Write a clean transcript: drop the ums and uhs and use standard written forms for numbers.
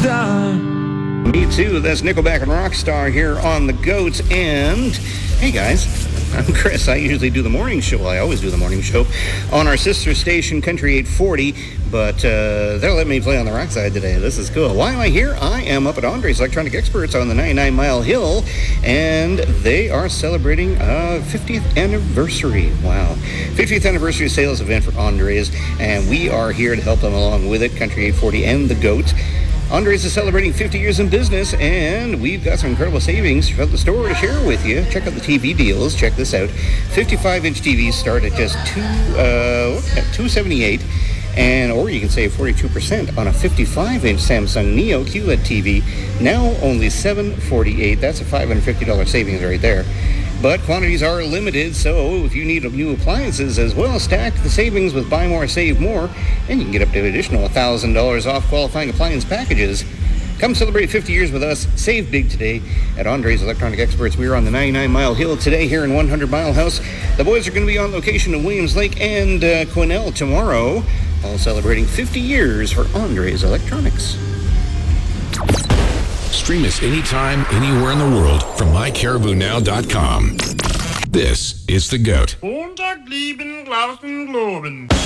Rockstar. Me too. That's Nickelback and Rockstar here on the Goats. And hey guys, I'm Chris. I usually do the morning show. I always do the morning show on our sister station, Country 840. But they'll let me play on the rock side today. This is cool. Why am I here? I am up at Andre's Electronic Experts on the 99 Mile Hill, and they are celebrating a 50th anniversary. Wow. 50th anniversary sales event for Andre's, and we are here to help them along with it, Country 840 and the Goats. Andre's is celebrating 50 years in business, and we've got some incredible savings from the store to share with you. Check out the TV deals. Check this out. 55-inch TVs start at just $278, or you can save 42% on a 55-inch Samsung Neo QLED TV. Now only $748. That's a $550 savings right there. But quantities are limited, so if you need new appliances as well, stack the savings with Buy More, Save More, and you can get up to an additional $1,000 off qualifying appliance packages. Come celebrate 50 years with us. Save big today at Andre's Electronic Experts. We are on the 99 Mile Hill today here in 100 Mile House. The boys are going to be on location in Williams Lake and Quesnel tomorrow, all celebrating 50 years for Andre's Electronics. Stream us anytime, anywhere in the world from mycaribounow.com. This is The Goat.